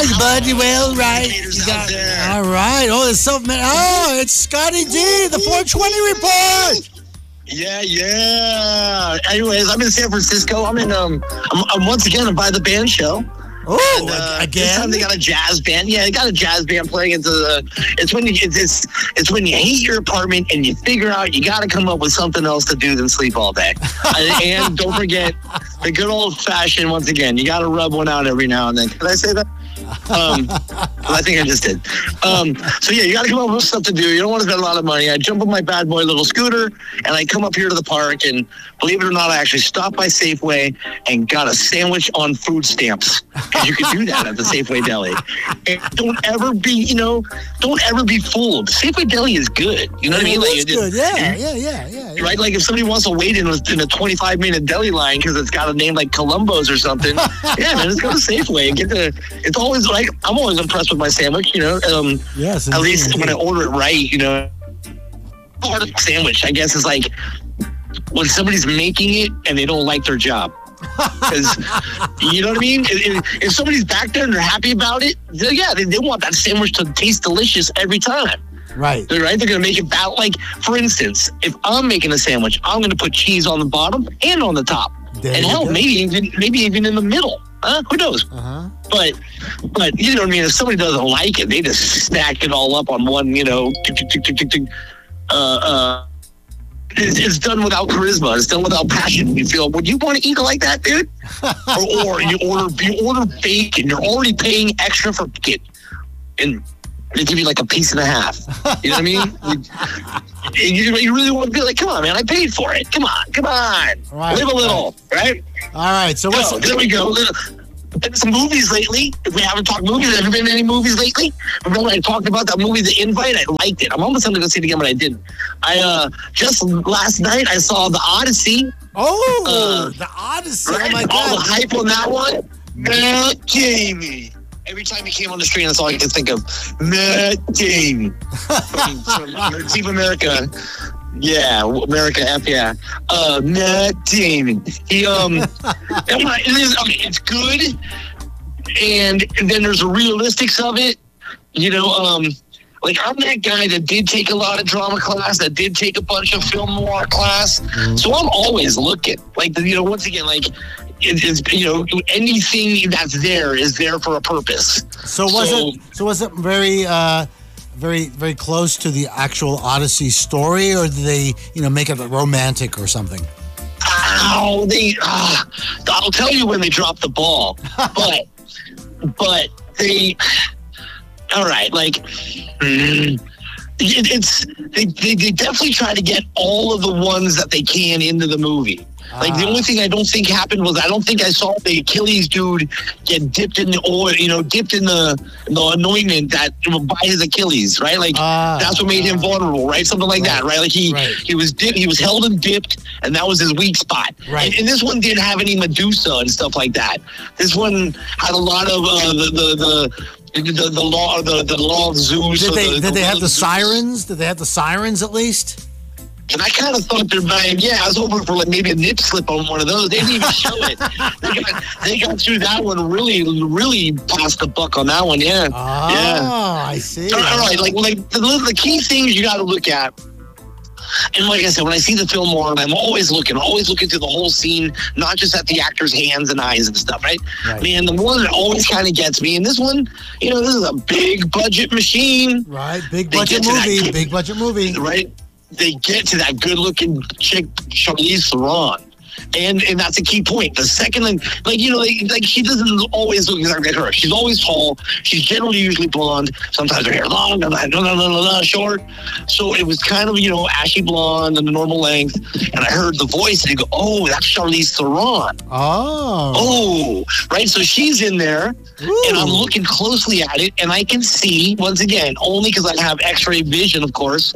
right, bud. You well, right. You got there. All right. Oh, it's so. Oh, it's Scotty D, the 420 report. Yeah. Anyways, I'm in San Francisco. I'm once again by the band show. Oh, This again? time they got a jazz band. Yeah, they got a jazz band playing into the. It's when you hate your apartment and you figure out you got to come up with something else to do than sleep all day. And don't forget the good old fashioned. Once again, you got to rub one out every now and then. Can I say that? I think I just did. So yeah, you got to come up with stuff to do. You don't want to spend a lot of money. I jump on my bad boy little scooter and I come up here to the park, and believe it or not, I actually stopped by Safeway and got a sandwich on food stamps, because you can do that at the Safeway Deli. And don't ever be fooled. Safeway Deli is good. You know what I mean? It's good. Yeah. Right? Like if somebody wants to wait in a 25-minute deli line because it's got a name like Columbo's or something, yeah, man, just go to Safeway and get it's always like, I'm always impressed with my sandwich, you know. Yes. At least when I order it right, you know. Part of the sandwich, I guess, is like when somebody's making it and they don't like their job. Because, you know what I mean? If somebody's back there and they're happy about it, they want that sandwich to taste delicious every time. Right. They're going to make it like, for instance, if I'm making a sandwich, I'm going to put cheese on the bottom and on the top. And hell, maybe even in the middle. Who knows? Uh-huh. But you know what I mean? If somebody doesn't like it, they just stack it all up on one, you know, it's done without charisma. It's done without passion. You feel, would you want to eat it like that, dude? or you order bacon. You're already paying extra for bacon, and they give you like a piece and a half. You know what I mean? You really want to be like, come on, man, I paid for it. Come on. Right. Live a little, right? All right. So there we go. Some movies lately. If we haven't talked movies, have there been any movies lately? Remember I talked about that movie, The Invite? I liked it. I'm almost going to go see it again, but I didn't. I just last night I saw The Odyssey. Oh, The Odyssey. Right? Oh my God. All the hype on that one. Matt Damon. Every time he came on the screen, that's all I could think of. Matt Damon. from Team America. Yeah, America F, yeah. Matt Damon. He, it's good. And then there's the realistics of it. You know, like I'm that guy that did take a lot of drama class, that did take a bunch of film noir class. Mm-hmm. So I'm always looking. Like, you know, once again, like, it's, you know, anything that's there is there for a purpose. So was it very very close to the actual Odyssey story, or did they, you know, make it romantic or something? I'll tell you when they dropped the ball, but they, all right, like, they definitely try to get all of the ones that they can into the movie. Like, the only thing I don't think happened was I don't think I saw the Achilles dude get dipped in the oil, you know, dipped in the anointment that by his Achilles, right? Like, that's what made him vulnerable, right? Something like that, right? Like he was dipped, he was held and dipped, and that was his weak spot. Right. And this one didn't have any Medusa and stuff like that. This one had a lot of the law of Zeus. Did they have the sirens? Did they have the sirens at least? And I kind of thought I was hoping for like maybe a nip slip on one of those. They didn't even show it. They got through that one really past the buck on that one. Yeah. Oh, yeah. I see. All right, like the key things you got to look at. And like I said, when I see the film more, I'm always looking through the whole scene, not just at the actors' hands and eyes and stuff, right? Man, the one that always kind of gets me, and this one, you know, this is a big budget machine. Right, big budget movie. Right? They get to that good-looking chick, Charlize Theron. And that's a key point. The second, like, you know, like she doesn't always look exactly like her. She's always tall. She's generally usually blonde. Sometimes her hair long, short. So it was kind of, you know, ashy blonde and the normal length. And I heard the voice and I go, oh, that's Charlize Theron. Oh, right. So she's in there. Ooh. And I'm looking closely at it, and I can see, once again, only because I have X-ray vision, of course,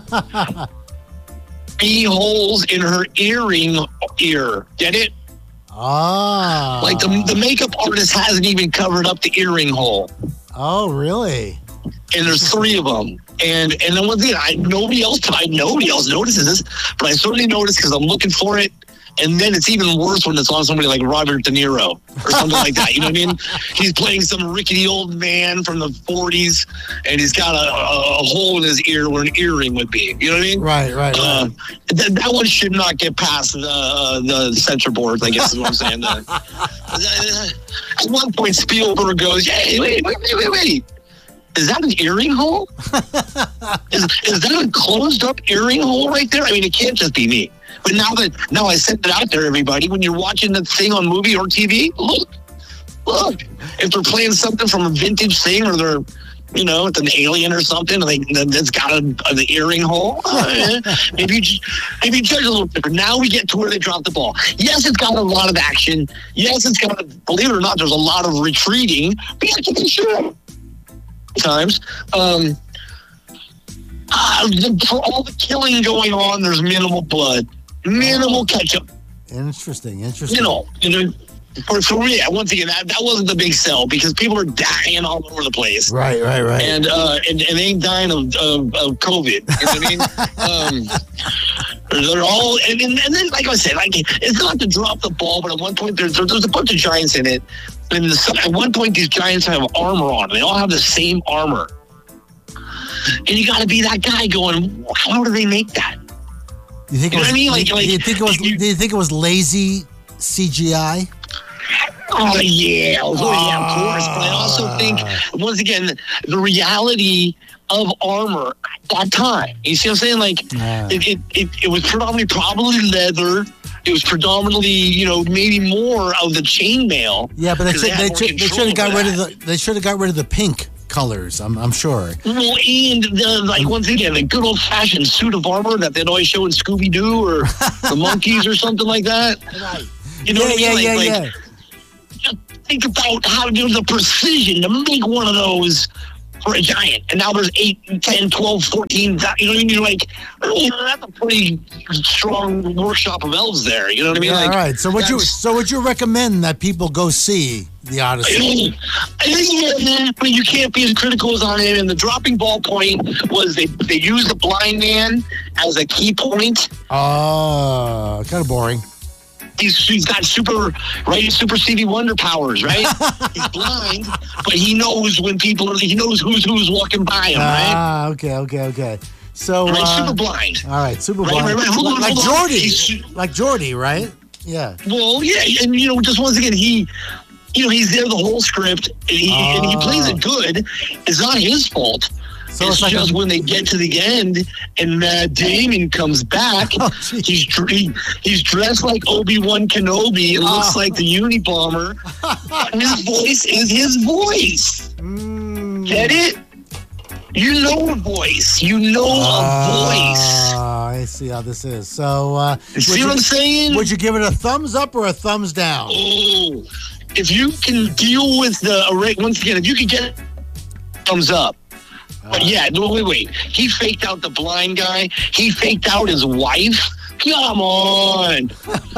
holes in her ear. Get it? Like the makeup artist hasn't even covered up the earring hole. Oh, really? And there's 3 of them. And then once again, nobody else notices this, but I certainly noticed because I'm looking for it. And then it's even worse when it's on somebody like Robert De Niro or something like that. You know what I mean? He's playing some rickety old man from the 40s, and he's got a hole in his ear where an earring would be. You know what I mean? Right. That one should not get past the censor boards, I guess is what I'm saying. At one point, Spielberg goes, "Hey, wait. Is that an earring hole? Is that a closed-up earring hole right there? I mean, it can't just be me." But now I sent it out there, everybody. When you're watching the thing on movie or TV, look. If they're playing something from a vintage thing, or they're, it's an alien or something, and it's got an earring hole. Maybe judge a little different. Now we get to where they drop the ball. Yes, it's got a lot of action. Yes, it's got, believe it or not, there's a lot of retreating. But you have to be sure. Times. For all the killing going on, there's minimal blood. Minimal ketchup. Interesting. For me, once again, that wasn't the big sell, because people are dying all over the place. Right. And they ain't dying of COVID. You know what I mean? They're all, and then, like I said, it's not to drop the ball, but at one point there's a bunch of giants in it. And at one point, these giants have armor on. They all have the same armor. And you got to be that guy going, how do they make that? You think? Do you think it was lazy CGI? Oh yeah, of course. But I also think, once again, the reality of armor at that time. You see what I'm saying? It was predominantly probably leather. It was predominantly, maybe more of the chainmail. Yeah, but they should have got rid of the pink colors. I'm sure. Well, and once again, the good old fashioned suit of armor that they'd always show in Scooby Doo or the Monkeys or something like that. Right. You know what I mean? Yeah. Just think about how there's the precision to make one of those for a giant. And now there's 8, 10, 12, 14. You know what I mean? You're that's a pretty strong workshop of elves there. You know what I mean? Yeah, all right. So would you recommend that people go see The Odyssey? Yeah, but you can't be as critical as on it. And the dropping ball point was they used the blind man as a key point. Oh, kind of boring. He's got super Stevie Wonder powers, right? He's blind, but he knows he knows who's walking by him, right? Ah, okay. So super blind. All right, super blind. Right. Hold on. Like Geordie, right? Yeah. Well, yeah, and just once again, he's there the whole script, and he plays it good. It's not his fault. So it's just when they get to the end and Damon comes back, he's dressed like Obi-Wan Kenobi. It looks like the Unabomber. And his voice is his voice. Get it? You know a voice. A voice. I see how this is. So, see what I'm saying? Would you give it a thumbs up or a thumbs down? Oh, if you can deal with once again, if you can get it, thumbs up. But yeah, no, wait. He faked out the blind guy. He faked out his wife. Come on.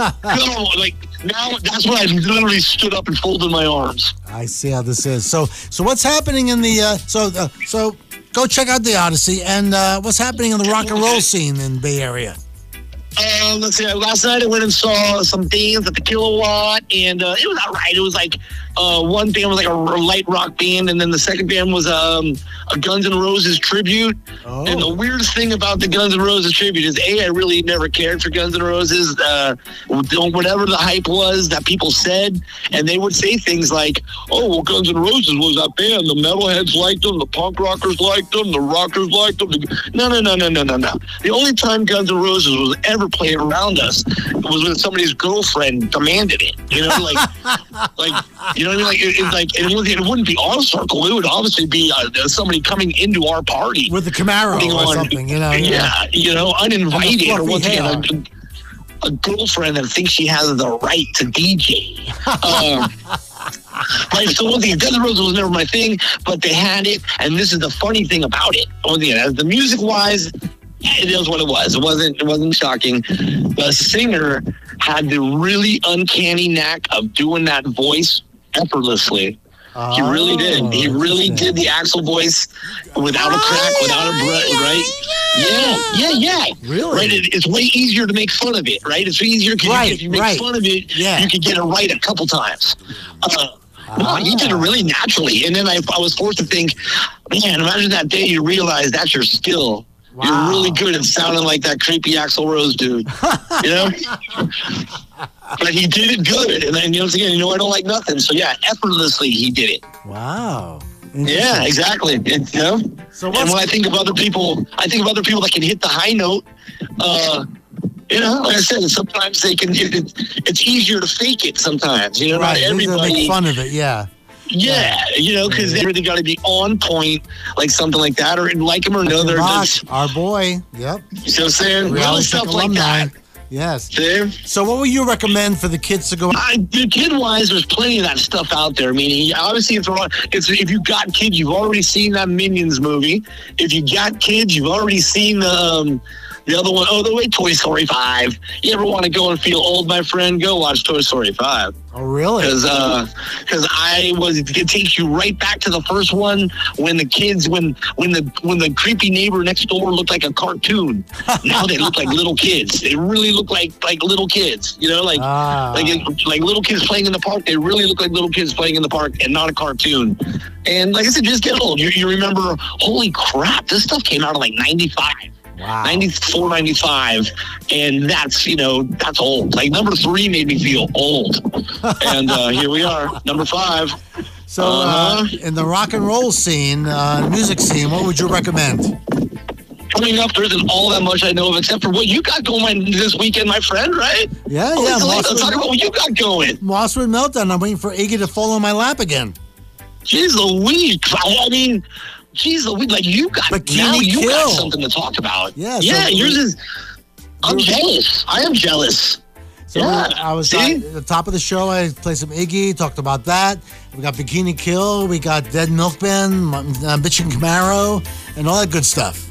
Now that's when I literally stood up and folded my arms. I see how this is. So what's happening in the so go check out The Odyssey, and what's happening in the rock and roll scene in the Bay Area? Let's see. Last night I went and saw some bands at the Kilowatt, and it was all right. It was like one band was like a light rock band, and then the second band was a Guns N' Roses tribute. Oh. And the weirdest thing about the Guns N' Roses tribute is, I really never cared for Guns N' Roses. Whatever the hype was that people said, and they would say things like, "Oh, well, Guns N' Roses was that band. The metalheads liked them, the punk rockers liked them, the rockers liked them." No. The only time Guns N' Roses was ever played around us was when somebody's girlfriend demanded it. You know, you know what I mean? It wouldn't be our circle. It would obviously be somebody coming into our party with a Camaro or something. Uninvited, or once again, a girlfriend that thinks she has the right to DJ. Right, so one thing, Guns N' Roses was never my thing, but they had it, and this is the funny thing about it. As the music-wise, it is what it was. It wasn't shocking. The singer had the really uncanny knack of doing that voice effortlessly. He really did. He really did the Axl voice without a crack, without a breath, right? Yeah. Really? Right. It's way easier to make fun of it, right? It's easier because if you make fun of it, you can get it right a couple times. No, he did it really naturally. And then I was forced to think, man, imagine that day you realize that's your skill. Wow. You're really good at sounding like that creepy Axl Rose dude, you know? But he did it good. And then, once again, I don't like nothing. So, yeah, effortlessly he did it. Wow. Yeah, exactly. And, so and when I think of other people that can hit the high note, like I said, sometimes they can, it's easier to fake it sometimes. Not everybody. Make fun of it, yeah. Yeah, because they really got to be on point, like something like that, or like him or another. Our boy, yep. You know what I'm saying? Real stuff like that. Yes. See? So what would you recommend for the kids to go? Kid-wise, there's plenty of that stuff out there. I mean, obviously, if you've got kids, you've already seen that Minions movie. If you got kids, you've already seen the other one, Toy Story 5. You ever want to go and feel old, my friend? Go watch Toy Story 5. Oh, really? Because it takes you right back to the first one when the creepy neighbor next door looked like a cartoon. Now they look like little kids. They really look like little kids. Like little kids playing in the park. They really look like little kids playing in the park and not a cartoon. And like I said, just get old. You remember? Holy crap! This stuff came out in like 95. Wow. 94, 95, and that's old. Like number 3 made me feel old, and here we are, number 5. So, in the rock and roll scene, music scene, what would you recommend? Coming up, there isn't all that much I know of, except for what you got going this weekend, my friend, right? Yeah. Let's talk about what you got going. Mosswood Meltdown. I'm waiting for Iggy to fall on my lap again. Jeez Louise. I mean, like you got something to talk about. Yeah. Yours is. I'm jealous. I am jealous. So I was at the top of the show. I played some Iggy, talked about that. We got Bikini Kill. We got Dead Milkman, Bitchin' Camaro, and all that good stuff.